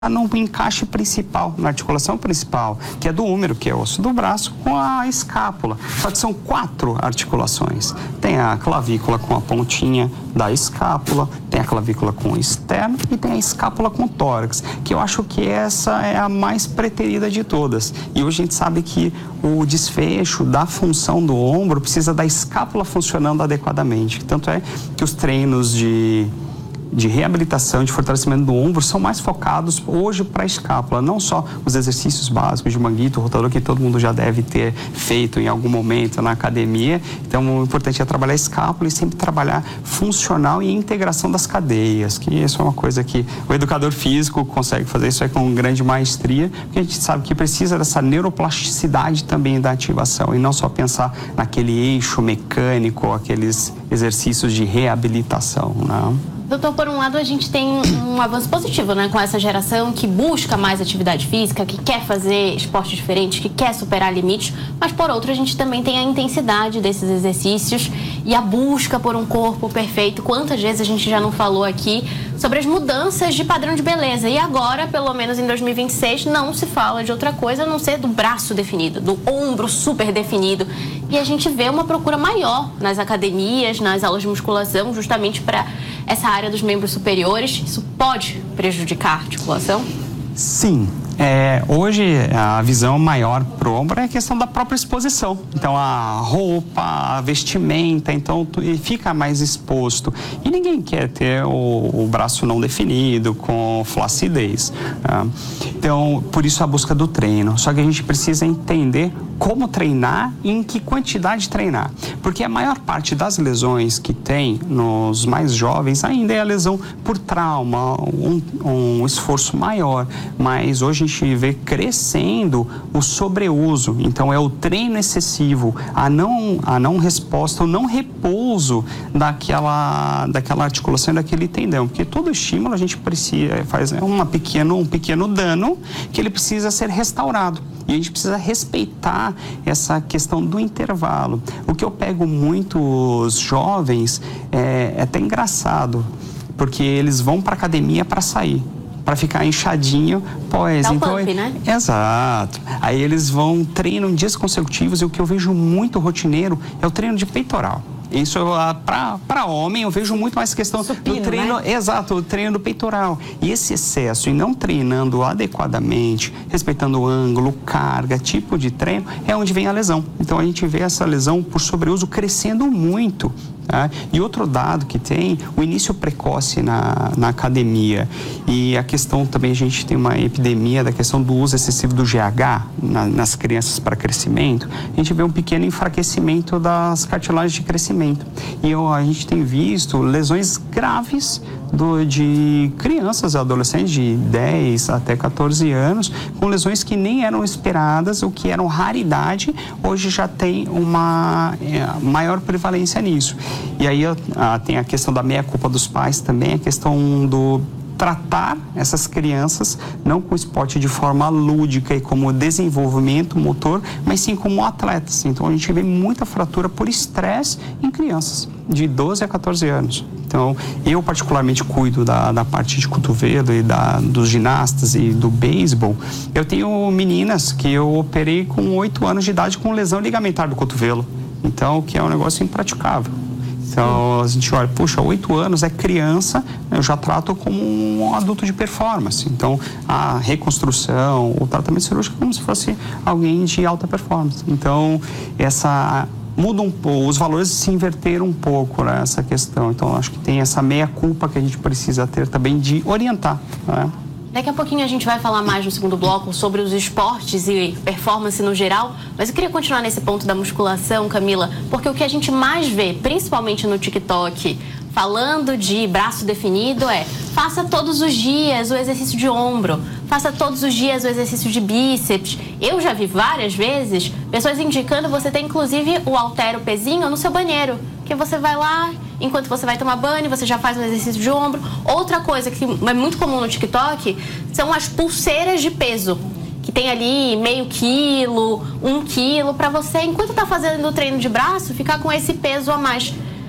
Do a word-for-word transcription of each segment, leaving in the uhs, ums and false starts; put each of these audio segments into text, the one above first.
no encaixe principal, na articulação principal, que é do húmero, que é o osso do braço, com a escápula. Só que são quatro articulações. Tem a clavícula com a pontinha da escápula, tem a clavícula com o externo e tem a escápula com o tórax, que eu acho que essa é a mais preterida de todas. E hoje a gente sabe que o desfecho da função do ombro precisa da escápula funcionando adequadamente. Tanto é que os treinos de de reabilitação, de fortalecimento do ombro, são mais focados hoje para a escápula, não só os exercícios básicos de manguito, rotador, que todo mundo já deve ter feito em algum momento na academia. Então, o importante é trabalhar a escápula e sempre trabalhar funcional e integração das cadeias, que isso é uma coisa que o educador físico consegue fazer, isso é com grande maestria, porque a gente sabe que precisa dessa neuroplasticidade também da ativação, e não só pensar naquele eixo mecânico, aqueles exercícios de reabilitação, né? Doutor, por um lado, a gente tem um avanço positivo, né, com essa geração que busca mais atividade física, que quer fazer esportes diferentes, que quer superar limites, mas por outro, a gente também tem a intensidade desses exercícios e a busca por um corpo perfeito. Quantas vezes a gente já não falou aqui sobre as mudanças de padrão de beleza? E agora, pelo menos em dois mil e vinte e seis, não se fala de outra coisa a não ser do braço definido, do ombro super definido. E a gente vê uma procura maior nas academias, nas aulas de musculação, justamente para essa área dos membros superiores. Isso pode prejudicar a articulação? Sim. É, hoje a visão maior para o ombro é a questão da própria exposição. Então a roupa, a vestimenta, então ele fica mais exposto. E ninguém quer ter o, o braço não definido, com flacidez. Né? Então, por isso a busca do treino. Só que a gente precisa entender como treinar e em que quantidade treinar. Porque a maior parte das lesões que tem nos mais jovens ainda é a lesão por trauma, um, um esforço maior. Mas hoje a gente vê crescendo o sobreuso. Então é o treino excessivo, a não, a não resposta, o não repouso daquela, daquela articulação e daquele tendão. Porque todo estímulo a gente precisa, faz uma pequeno, um pequeno dano que ele precisa ser restaurado. E a gente precisa respeitar essa questão do intervalo. O que eu pego muitos jovens é, é até engraçado, porque eles vão para a academia para sair, para ficar inchadinho pós. Dá um então, pump, né? Exato. Aí eles vão, treinam dias consecutivos, e o que eu vejo muito rotineiro é o treino de peitoral. Isso para homem eu vejo muito mais questão Supino, do treino, né? Exato, o treino do peitoral. E esse excesso e não treinando adequadamente, respeitando o ângulo, carga, tipo de treino, é onde vem a lesão. Então a gente vê essa lesão por sobreuso crescendo muito. Tá? E outro dado que tem, o início precoce na, na academia, e a questão também, a gente tem uma epidemia da questão do uso excessivo do G H na, nas crianças para crescimento. A gente vê um pequeno enfraquecimento das cartilagens de crescimento. E eu, a gente tem visto lesões graves do, de crianças e adolescentes de dez até quatorze anos, com lesões que nem eram esperadas, ou que eram raridade, hoje já tem uma é, maior prevalência nisso. E aí ah, tem a questão da meia-culpa dos pais também, a questão do tratar essas crianças não com esporte de forma lúdica e como desenvolvimento motor, mas sim como atletas. Então a gente vê muita fratura por estresse em crianças de doze a quatorze anos. Então eu particularmente cuido da, da parte de cotovelo e da, dos ginastas e do beisebol. Eu tenho meninas que eu operei com oito anos de idade com lesão ligamentar do cotovelo. Então, que é um negócio impraticável. Então, a gente olha, puxa, oito anos é criança, eu já trato como um adulto de performance. Então, a reconstrução, o tratamento cirúrgico é como se fosse alguém de alta performance. Então, essa muda um pouco, os valores se inverteram um pouco nessa questão. Então, acho que tem essa meia-culpa que a gente precisa ter também de orientar, né? Daqui a pouquinho a gente vai falar mais no segundo bloco sobre os esportes e performance no geral, mas eu queria continuar nesse ponto da musculação, Camila, porque o que a gente mais vê, principalmente no TikTok, falando de braço definido, é: faça todos os dias o exercício de ombro, faça todos os dias o exercício de bíceps. Eu já vi várias vezes pessoas indicando você ter inclusive o halter, o pezinho, no seu banheiro, que você vai lá, enquanto você vai tomar banho, você já faz um exercício de ombro. Outra coisa que é muito comum no TikTok são as pulseiras de peso, que tem ali meio quilo, um quilo, para você, enquanto tá fazendo o treino de braço, ficar com esse peso a mais.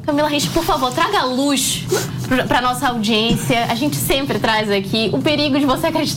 Camila Risch, por favor, traga luz para nossa audiência. A gente sempre traz aqui o perigo de você acreditar